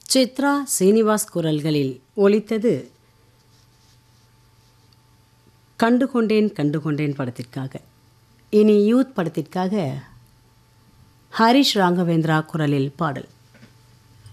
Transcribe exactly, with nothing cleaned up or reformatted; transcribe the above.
சித்ரா சீனிவாஸ் குரல்களில் ஒலித்தது கண்டுகொண்டேன் கண்டுகொண்டேன் படத்திற்காக. இனி யூத் படத்திற்காக ஹரிஷ் ராகவேந்திரா குரலில் பாடல்.